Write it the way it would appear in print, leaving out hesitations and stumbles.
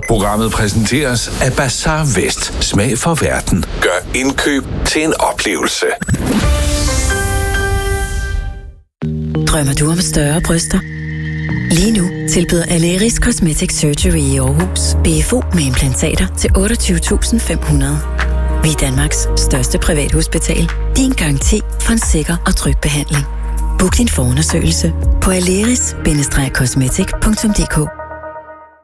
Programmet præsenteres af Bazaar Vest. Smag for verden. Gør indkøb til en oplevelse. Drømmer du om større bryster? Lige nu tilbyder Aleris Cosmetic Surgery i Aarhus BFO med implantater til 28.500. Vi er Danmarks største privathospital. Din garanti for en sikker og tryg behandling. Book din forundersøgelse på aleris-cosmetic.dk.